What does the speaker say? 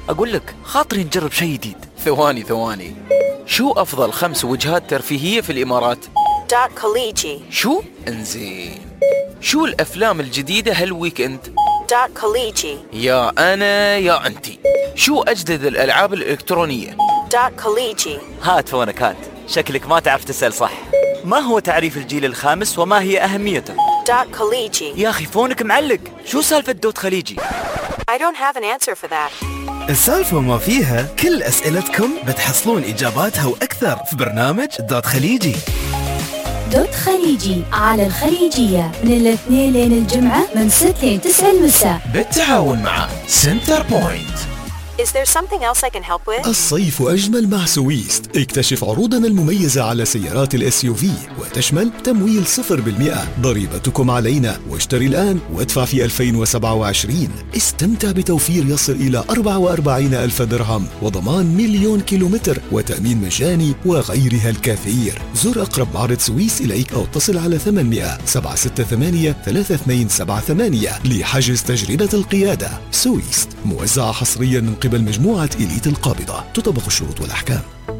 أقول لك خاطري نجرب شيء جديد. ثواني. شو أفضل 5 وجهات ترفيهية في الإمارات؟ دوت كوليجي. شو؟ انزين. شو الأفلام الجديدة هالويكند؟ دوت كوليجي. يا أنا يا أنتي. شو أجدد الألعاب الإلكترونية؟ دوت كوليجي. هات فونك هات، شكلك ما تعرف تسأل صح. ما هو تعريف الجيل الخامس وما هي أهميته؟ دوت كوليجي. يا أخي فونك معلق، شو سالفة دوت خليجي؟ I don't have an answer for that. السالفة ما فيها كل أسئلتكم بتحصلون إجاباتها وأكثر في برنامج دوت خليجي. دوت خليجي على الخليجية من الاثنين لين الجمعة من 6 لين 9 المساء بالتعاون مع سنتر بوينت. Is there something else I can help with? الصيف أجمل مع سويست. اكتشف عروضنا المميزة على سيارات الSUV وتشمل تمويل 0%، ضريبتكم علينا، واشتري الآن وادفع في 2027. استمتع بتوفير يصل إلى 44,000 درهم وضمان 1,000,000 كيلومتر وتأمين مجاني وغيرها الكثير. زر أقرب معرض سويس إليك أو اتصل على 800-768-3278 لحجز تجربة القيادة. سويست موزعة حصريا من قبل مجموعة إليت القابضة. تطبق الشروط والأحكام.